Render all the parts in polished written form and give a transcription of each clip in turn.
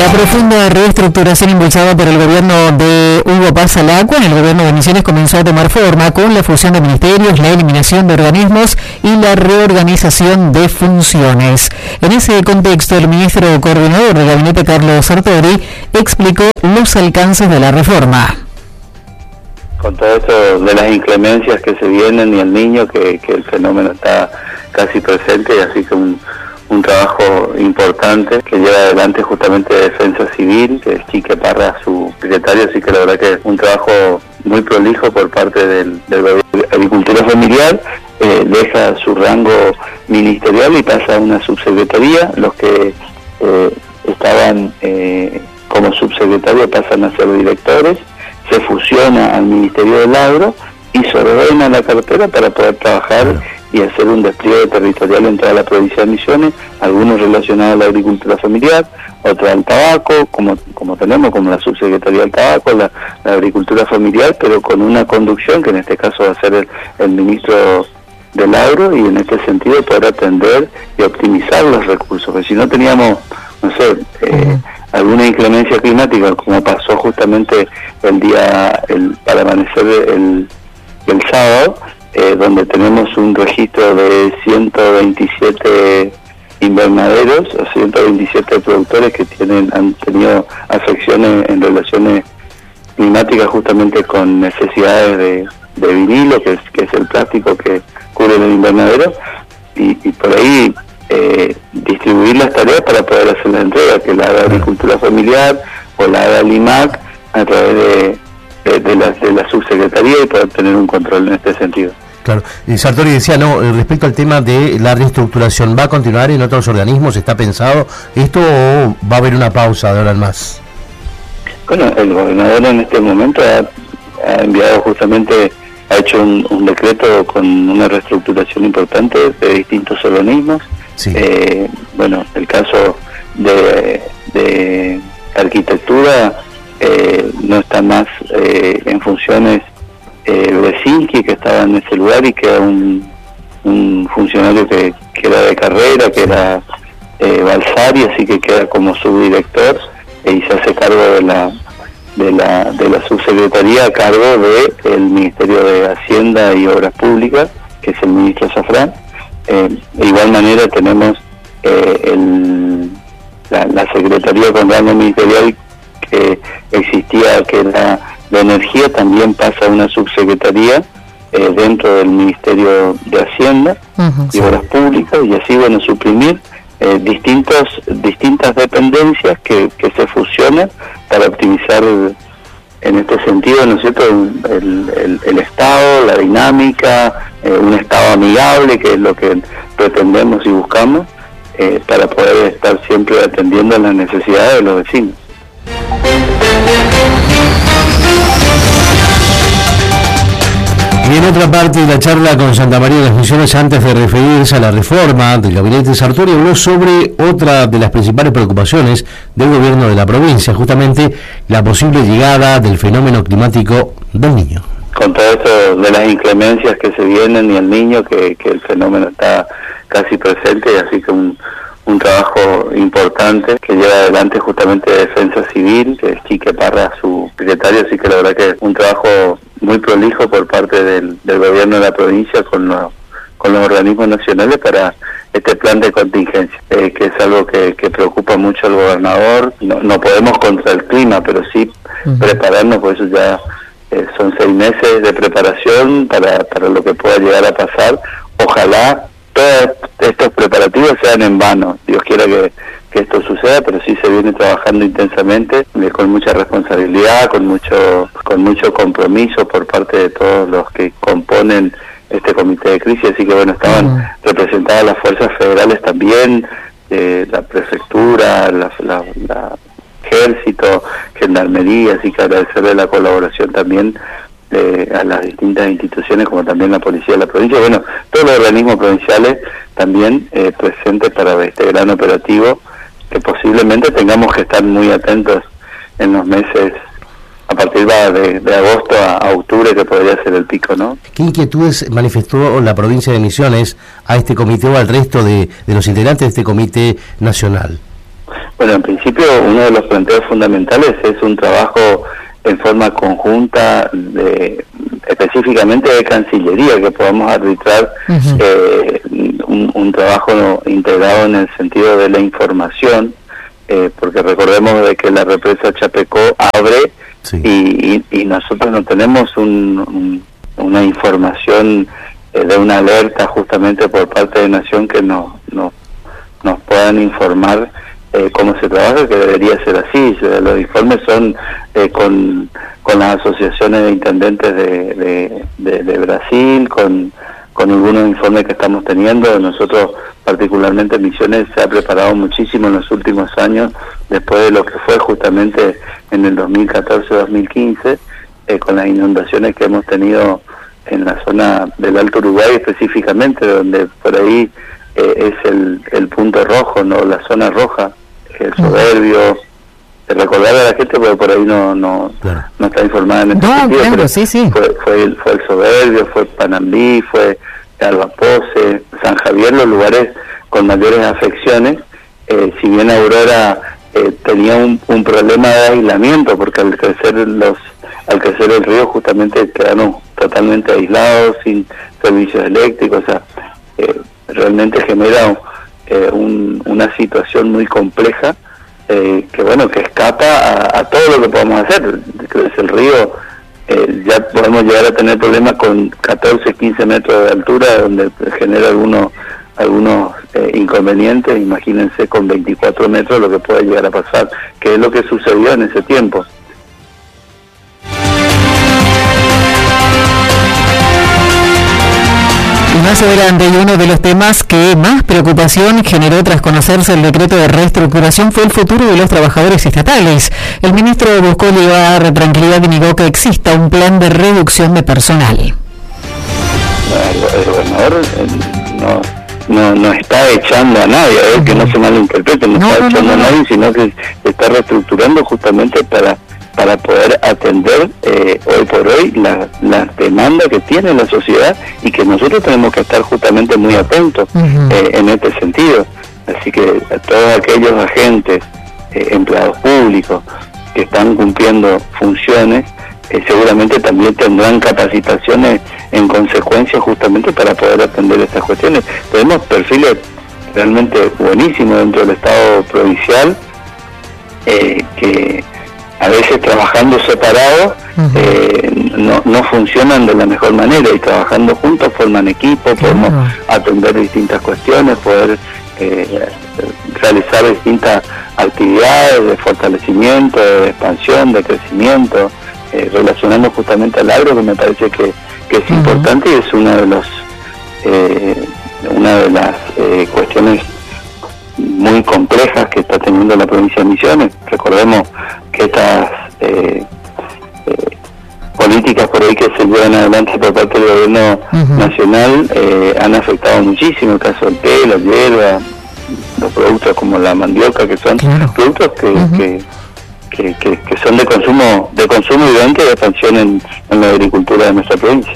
La profunda reestructuración impulsada por el gobierno de Hugo Paz Alacua en el gobierno de Misiones comenzó a tomar forma con la fusión de ministerios, la eliminación de organismos y la reorganización de funciones. En ese contexto, el ministro coordinador del gabinete, Carlos Sartori, explicó los alcances de la reforma. Con todo esto de las inclemencias que se vienen y el niño, que el fenómeno está casi presente, y así que un trabajo importante que lleva adelante justamente Defensa Civil, que es Quique Parra, su secretario, así que la verdad que es un trabajo muy prolijo por parte del Agricultura Familiar. Deja su rango ministerial y pasa a una subsecretaría. Los que estaban como subsecretario pasan a ser directores, se fusiona al Ministerio del Agro y se ordena la cartera para poder trabajar y hacer un despliegue territorial en toda la provincia de Misiones, algunos relacionados a la agricultura familiar, otros al tabaco, como tenemos, como la subsecretaría del tabaco, la agricultura familiar, pero con una conducción que en este caso va a ser el ministro del Agro, y en este sentido poder atender y optimizar los recursos, porque si no teníamos, no sé, alguna inclemencia climática, como pasó justamente para amanecer el sábado, donde tenemos un registro de 127 invernaderos, 127 productores que han tenido afecciones en relaciones climáticas justamente con necesidades de vinilo, que es el plástico que cubre el invernadero, y por ahí distribuir las tareas para poder hacer la entrega, que la haga Agricultura Familiar o la haga el IMAC a través de la subsecretaría, y poder tener un control en este sentido. Claro, Sartori decía, respecto al tema de la reestructuración, ¿va a continuar en otros organismos? ¿Está pensado esto o va a haber una pausa de ahora en más? Bueno, el gobernador en este momento ha enviado justamente, ha hecho un decreto con una reestructuración importante de distintos organismos. Sí. Bueno, el caso de arquitectura no está más en funciones Bresinski, que estaba en ese lugar, y que era un funcionario que era de carrera, que era Balsari, así que queda como subdirector y se hace cargo de la subsecretaría a cargo del Ministerio de Hacienda y Obras Públicas, que es el ministro Zafrán. De igual manera tenemos la secretaría con rango ministerial que existía, que era de Energía, también pasa a una subsecretaría dentro del Ministerio de Hacienda y Obras Públicas, y así, bueno, suprimir distintas dependencias que se fusionan para optimizar en este sentido, ¿no es cierto?, el Estado, la dinámica, un Estado amigable, que es lo que pretendemos y buscamos, para poder estar siempre atendiendo a las necesidades de los vecinos. Y en otra parte de la charla con Santa María de las Misiones, antes de referirse a la reforma del gabinete Sartori, habló sobre otra de las principales preocupaciones del gobierno de la provincia, justamente la posible llegada del fenómeno climático del Niño. Con todo esto de las inclemencias que se vienen y el Niño, que el fenómeno está casi presente, así que un trabajo importante que lleva adelante justamente Defensa Civil, que es Quique Parra, su secretario, así que la verdad que es un trabajo muy prolijo por parte del gobierno de la provincia con los organismos nacionales para este plan de contingencia, que es algo que preocupa mucho al gobernador. No podemos contra el clima, pero sí prepararnos, por eso ya son 6 meses de preparación para lo que pueda llegar a pasar. Ojalá todos estos preparativos sean en vano, Dios quiera que esto suceda, pero sí se viene trabajando intensamente, con mucha responsabilidad, con mucho compromiso por parte de todos los que componen este comité de crisis, así que bueno, estaban representadas las fuerzas federales también, la prefectura, la ejército, gendarmería, así que agradecerle la colaboración también a las distintas instituciones, como también la policía de la provincia, bueno, todos los organismos provinciales también presentes para este gran operativo, que posiblemente tengamos que estar muy atentos en los meses a partir de agosto a octubre, que podría ser el pico, ¿no? ¿Qué inquietudes manifestó la provincia de Misiones a este comité o al resto de los integrantes de este comité nacional? Bueno, en principio uno de los planteos fundamentales es un trabajo en forma conjunta, específicamente de Cancillería, que podamos arbitrar un trabajo integrado en el sentido de la información, porque recordemos de que la represa Chapecó abre y nosotros no tenemos una información de una alerta justamente por parte de Nación que nos puedan informar cómo se trabaja, que debería ser así. Los informes son con las asociaciones de intendentes de Brasil, con algunos informes que estamos teniendo. Nosotros, particularmente Misiones, se ha preparado muchísimo en los últimos años, después de lo que fue justamente en el 2014-2015, con las inundaciones que hemos tenido en la zona del Alto Uruguay específicamente, donde por ahí es el punto rojo, no la zona roja, el Soberbio. Recordar a la gente porque por ahí no está informada en este sentido, claro, pero sí. fue el Soberbio, fue Panambí, fue Albapoce, San Javier, los lugares con mayores afecciones. Si bien Aurora tenía un problema de aislamiento, porque al crecer el río justamente quedaron totalmente aislados, sin servicios eléctricos. O sea, realmente genera una situación muy compleja, que escapa a todo lo que podemos hacer. Crece el río, ya podemos llegar a tener problemas con 14, 15 metros de altura, donde genera algunos inconvenientes. Imagínense con 24 metros lo que puede llegar a pasar, que es lo que sucedió en ese tiempo. Más adelante, y uno de los temas que más preocupación generó tras conocerse el decreto de reestructuración fue el futuro de los trabajadores estatales. El ministro buscó llevar tranquilidad y negó que exista un plan de reducción de personal. El gobernador no está echando a nadie, que no se malinterprete, no está echando a nadie, sino que está reestructurando justamente para poder atender hoy por hoy las demandas que tiene la sociedad, y que nosotros tenemos que estar justamente muy atentos en este sentido. Así que a todos aquellos agentes, empleados públicos que están cumpliendo funciones, seguramente también tendrán capacitaciones en consecuencia justamente para poder atender estas cuestiones. Tenemos perfiles realmente buenísimos dentro del Estado provincial, que a veces trabajando separados no funcionan de la mejor manera, y trabajando juntos forman equipo, podemos atender distintas cuestiones, poder realizar distintas actividades de fortalecimiento, de expansión, de crecimiento, relacionando justamente al agro, que me parece que es importante, y es una de las cuestiones muy complejas que está teniendo la provincia de Misiones. Recordemos que estas políticas por ahí que se llevan adelante por parte del gobierno nacional han afectado muchísimo, el caso del té, la hierba, los productos como la mandioca, que son productos que son de consumo y de expansión en la agricultura de nuestra provincia.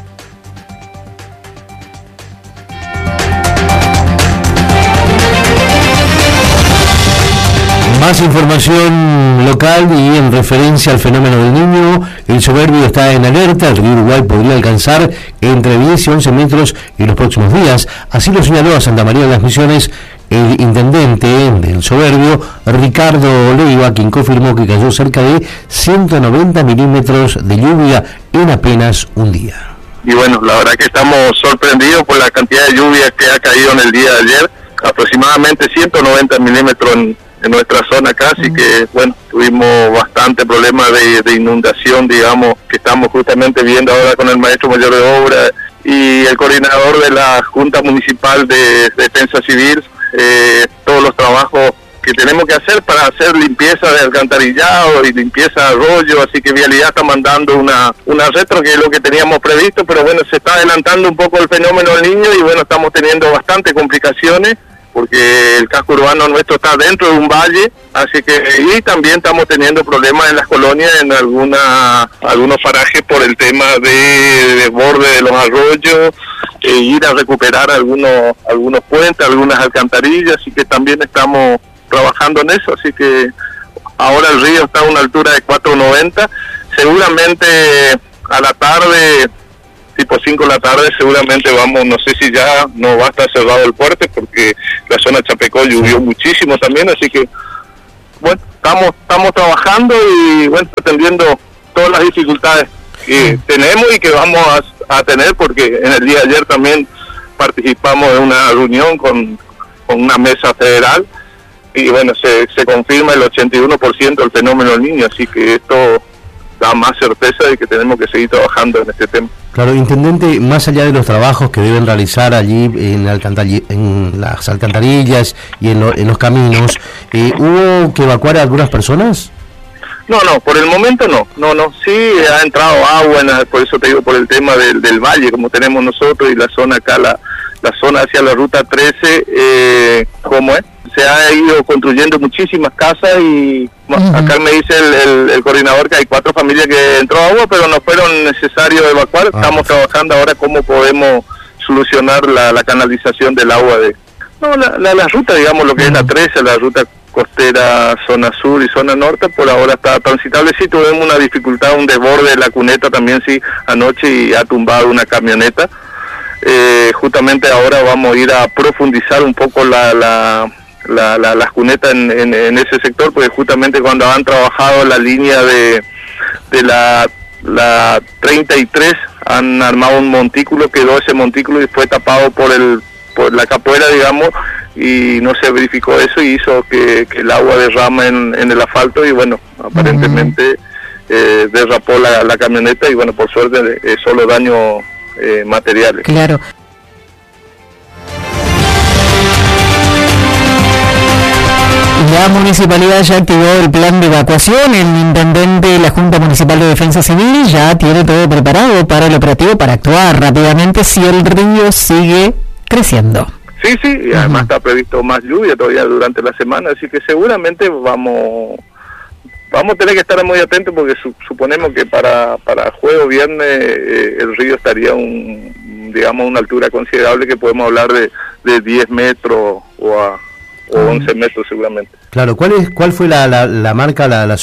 Más información local y en referencia al fenómeno del Niño. El Soberbio está en alerta. El río Uruguay podría alcanzar entre 10 y 11 metros en los próximos días. Así lo señaló a Santa María de las Misiones el intendente del Soberbio, Ricardo Leiva, quien confirmó que cayó cerca de 190 milímetros de lluvia en apenas un día. Y bueno, la verdad que estamos sorprendidos por la cantidad de lluvia que ha caído en el día de ayer, aproximadamente 190 milímetros en nuestra zona acá, así que bueno, tuvimos bastante problema de inundación, digamos, que estamos justamente viendo ahora con el maestro mayor de obra y el coordinador de la Junta Municipal de Defensa Civil, todos los trabajos que tenemos que hacer para hacer limpieza de alcantarillado y limpieza de arroyo, así que Vialidad está mandando una retro, que es lo que teníamos previsto, pero bueno, se está adelantando un poco el fenómeno del Niño y bueno, estamos teniendo bastantes complicaciones, porque el casco urbano nuestro está dentro de un valle, así que y también estamos teniendo problemas en las colonias, en algunos parajes por el tema de borde de los arroyos, ir a recuperar algunos puentes, algunas alcantarillas, así que también estamos trabajando en eso, así que ahora el río está a una altura de 4.90, seguramente a la tarde, tipo 5 de la tarde, seguramente vamos, no sé si ya no va a estar cerrado el puerto, porque la zona de Chapecó llovió muchísimo también, así que bueno, estamos trabajando y bueno, atendiendo todas las dificultades que tenemos y que vamos a tener, porque en el día de ayer también participamos en una reunión con una mesa federal y bueno, se confirma el 81% del fenómeno del Niño, así que esto da más certeza de que tenemos que seguir trabajando en este tema. Claro, intendente, más allá de los trabajos que deben realizar allí en las alcantarillas y en los caminos, ¿hubo que evacuar a algunas personas? No, por el momento no, sí ha entrado agua, por eso te digo, por el tema del valle, como tenemos nosotros, y la zona acá, la zona hacia la ruta 13, ¿cómo es? Se ha ido construyendo muchísimas casas y acá me dice el coordinador que hay 4 familias que entró agua, pero no fueron necesarios evacuar. Estamos trabajando ahora cómo podemos solucionar la canalización del agua la ruta, digamos, lo que es la 13, la ruta costera, zona sur y zona norte, por ahora está transitable. Sí tuvimos una dificultad, un desborde de la cuneta también, sí, anoche, y ha tumbado una camioneta. Justamente ahora vamos a ir a profundizar un poco las cunetas en ese sector, porque justamente cuando han trabajado la línea de la 33 han armado un montículo, quedó ese montículo y fue tapado por la capuera, digamos, y no se verificó eso y hizo que el agua derrama en el asfalto y bueno, aparentemente derrapó la camioneta y bueno, por suerte solo daños materiales. Claro. La municipalidad ya activó el plan de evacuación. El intendente de la Junta Municipal de Defensa Civil ya tiene todo preparado para el operativo, para actuar rápidamente si el río sigue creciendo. Sí, y además está previsto más lluvia todavía durante la semana, así que seguramente vamos a tener que estar muy atentos, porque suponemos que para jueves o viernes el río estaría una altura considerable, que podemos hablar de 10 metros o 11 metros seguramente. Claro, ¿cuál fue la marca, la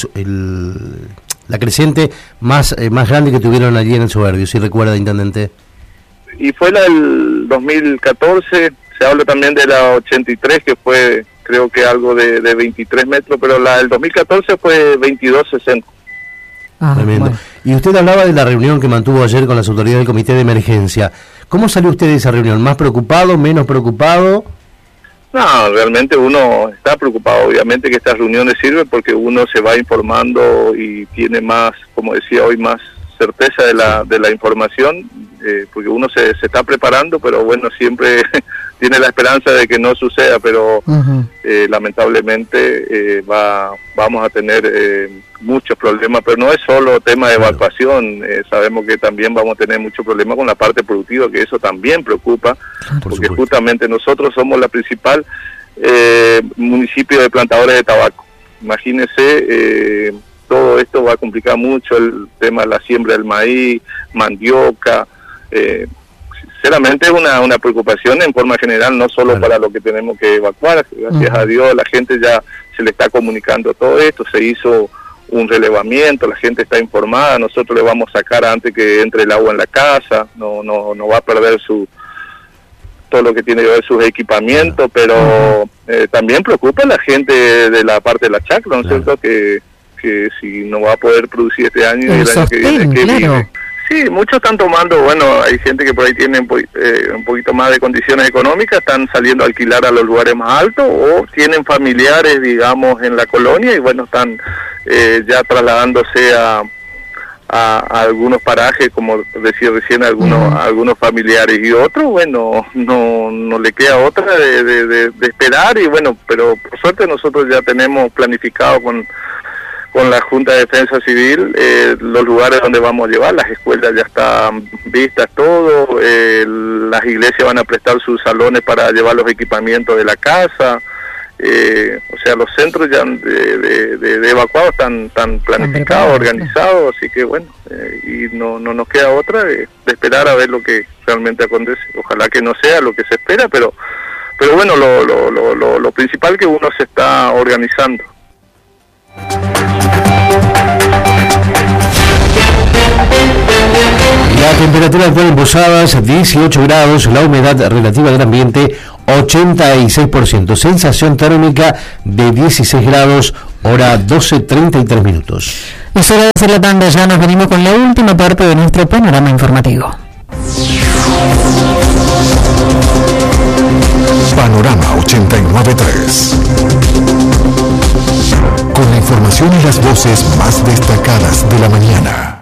creciente más grande que tuvieron allí en el Soberbio, si recuerda, intendente? Y fue la del 2014, se habla también de la 83, que fue creo que algo de 23 metros, pero la del 2014 fue 22.60. Tremendo. Bueno. Y usted hablaba de la reunión que mantuvo ayer con las autoridades del Comité de Emergencia. ¿Cómo salió usted de esa reunión? ¿Más preocupado, menos preocupado? No, realmente uno está preocupado. Obviamente que estas reuniones sirven porque uno se va informando y tiene más, como decía hoy, más certeza de la información, porque uno se está preparando, pero bueno, siempre tiene la esperanza de que no suceda, pero lamentablemente vamos a tener muchos problemas, pero no es solo tema de evacuación, sabemos que también vamos a tener muchos problemas con la parte productiva, que eso también preocupa, porque justamente nosotros somos la principal municipio de plantadores de tabaco. Imagínense, todo esto va a complicar mucho el tema de la siembra del maíz, mandioca. Sinceramente es una preocupación en forma general, no solo para lo que tenemos que evacuar. Gracias a Dios la gente ya se le está comunicando todo esto, se hizo un relevamiento, la gente está informada, nosotros le vamos a sacar antes que entre el agua en la casa, no va a perder todo lo que tiene que ver sus equipamientos, pero también preocupa a la gente de la parte de la chacra, ¿no es cierto? Que si no va a poder producir este año y el año que viene, que vive. Sí, muchos están tomando, bueno, hay gente que por ahí tiene un poquito más de condiciones económicas, están saliendo a alquilar a los lugares más altos o tienen familiares, digamos, en la colonia y bueno, están ya trasladándose a algunos parajes, como decía recién, algunos familiares, y otros, bueno, no le queda otra de esperar y bueno, pero por suerte nosotros ya tenemos planificado con la Junta de Defensa Civil los lugares donde vamos a llevar, las escuelas ya están vistas todo, las iglesias van a prestar sus salones para llevar los equipamientos de la casa, o sea, los centros ya de evacuados están planificados, organizados, así que bueno, y no nos queda otra de esperar a ver lo que realmente acontece. Ojalá que no sea lo que se espera, pero pero bueno, lo principal que uno se está organizando. La temperatura actual en Posadas, 18 grados, la humedad relativa del ambiente, 86%, sensación térmica de 16 grados, hora 12:33 minutos. Es hora de hacer la tanda, ya nos venimos con la última parte de nuestro panorama informativo. Panorama 89.3. Con la información y las voces más destacadas de la mañana.